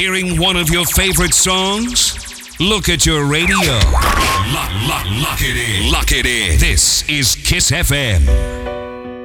Hearing one of your favorite songs? Look at your radio. Lock it in. Lock it in. This is Kiss FM.